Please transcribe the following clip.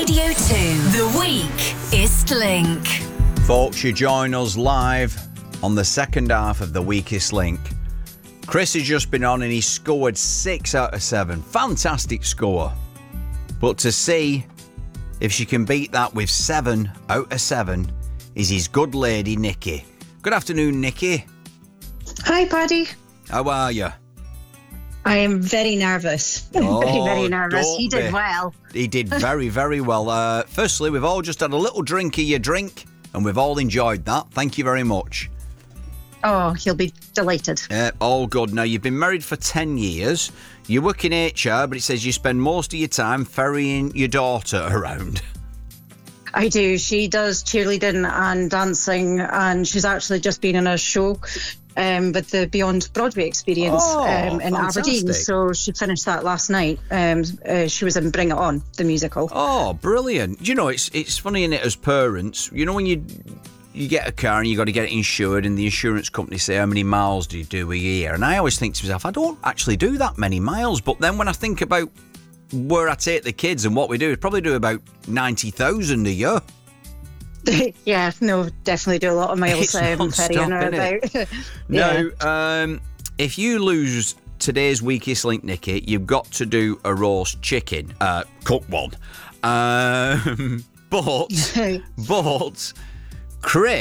Radio 2, The Weakest Link. Folks, you join us live on the second half of The Weakest Link. Chris has just been on and he scored 6 out of 7. Fantastic score. But to see if she can beat that with 7 out of 7 is his good lady, Nikki. Good afternoon, Nikki. Hi, Paddy. How are you? I am very nervous. Very nervous. He did well. He did very, very well. Firstly, we've all just had a little drink of your drink and we've all enjoyed that. Thank you very much. Oh, he'll be delighted. All good. Now, you've been married for 10 years. You work in HR, but it says you spend most of your time ferrying your daughter around. I do. She does cheerleading and dancing, and she's actually just been in a show with the Beyond Broadway experience in Aberdeen. So she finished that last night. She was in Bring It On, the musical. Oh, brilliant. You know, it's funny, innit, as parents, you know, when you get a car and you got to get it insured and the insurance company say, how many miles do you do a year? And I always think to myself, I don't actually do that many miles. But then when I think about where I take the kids and what we do, we probably do about 90,000 a year. Yeah, no, definitely do a lot of miles ferrying her about. Now, if you lose today's Weakest Link, Nikki, you've got to do a roast chicken. Cook one. But Chris